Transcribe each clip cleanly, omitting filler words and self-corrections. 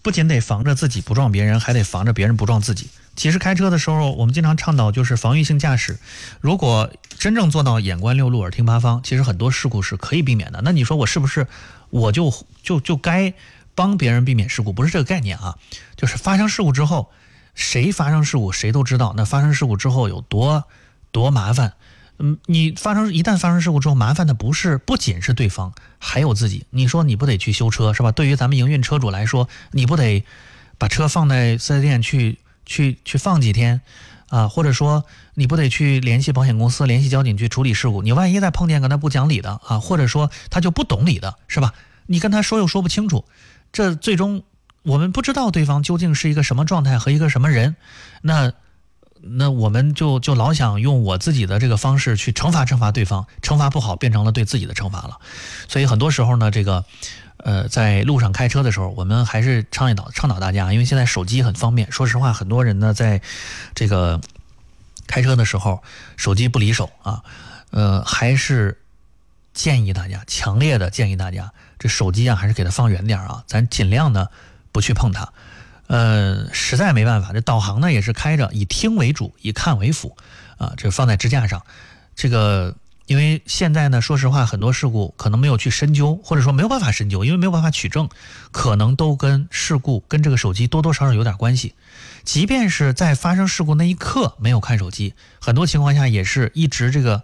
不仅得防着自己不撞别人，还得防着别人不撞自己。其实开车的时候，我们经常倡导就是防御性驾驶。如果真正做到眼观六路，耳听八方，其实很多事故是可以避免的。那你说我是不是我就该帮别人避免事故？不是这个概念啊，就是发生事故之后，谁发生事故谁都知道，那发生事故之后有多麻烦。你一旦发生事故之后，麻烦的不仅是对方，还有自己。你说你不得去修车是吧？对于咱们营运车主来说，你不得把车放在4S店去放几天啊？或者说你不得去联系保险公司、联系交警去处理事故？你万一再碰见跟他不讲理的啊，或者说他就不懂理的是吧？你跟他说又说不清楚，这最终我们不知道对方究竟是一个什么状态和一个什么人，那我们就老想用我自己的这个方式去惩罚对方，惩罚不好变成了对自己的惩罚了。所以很多时候呢，这个在路上开车的时候，我们还是倡导大家，因为现在手机很方便。说实话，很多人呢在这个开车的时候，手机不离手啊，还是建议大家，强烈的建议大家，这手机啊还是给它放远点啊，咱尽量呢不去碰它。实在没办法，这导航呢也是开着，以听为主，以看为辅啊，这放在支架上。这个因为现在呢，说实话，很多事故可能没有去深究，或者说没有办法深究，因为没有办法取证，可能都跟事故跟这个手机多多少少有点关系。即便是在发生事故那一刻没有看手机，很多情况下也是一直这个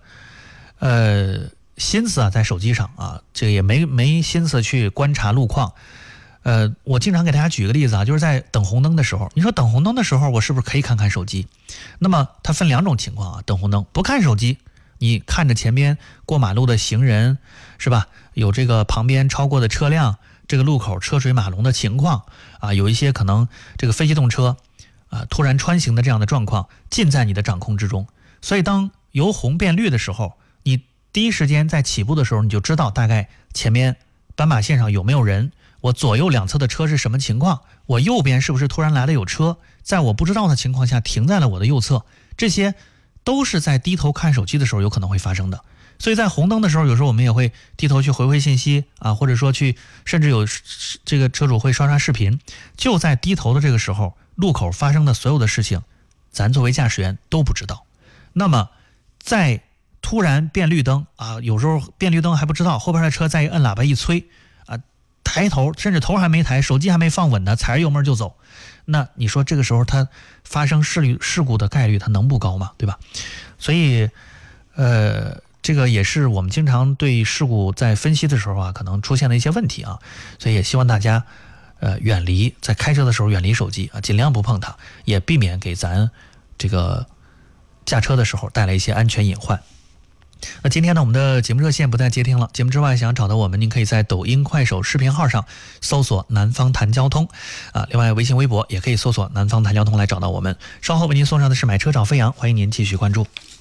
心思啊在手机上啊，这个也没心思去观察路况。我经常给大家举个例子啊，就是在等红灯的时候，你说等红灯的时候，我是不是可以看看手机？那么它分两种情况啊，等红灯不看手机，你看着前边过马路的行人是吧？有这个旁边超过的车辆，这个路口车水马龙的情况啊，有一些可能这个非机动车啊突然穿行的这样的状况，尽在你的掌控之中。所以当由红变绿的时候，你第一时间在起步的时候，你就知道大概前面斑马线上有没有人。我左右两侧的车是什么情况？我右边是不是突然来了有车，在我不知道的情况下停在了我的右侧？这些都是在低头看手机的时候有可能会发生的。所以在红灯的时候，有时候我们也会低头去回信息啊，或者说甚至有这个车主会刷视频。就在低头的这个时候，路口发生的所有的事情，咱作为驾驶员都不知道。那么在突然变绿灯啊，有时候变绿灯还不知道，后边的车再摁喇叭一催啊，抬头甚至头还没抬，手机还没放稳呢，踩着油门就走。那你说这个时候它发生事故的概率它能不高吗？对吧？所以这个也是我们经常对事故在分析的时候啊，可能出现的一些问题啊，所以也希望大家在开车的时候远离手机啊，尽量不碰它，也避免给咱这个驾车的时候带来一些安全隐患。那今天呢，我们的节目热线不再接听了。节目之外，想找到我们，您可以在抖音、快手视频号上搜索“南方谈交通”啊，另外微信、微博也可以搜索“南方谈交通”来找到我们。稍后为您送上的是买车找飞扬，欢迎您继续关注。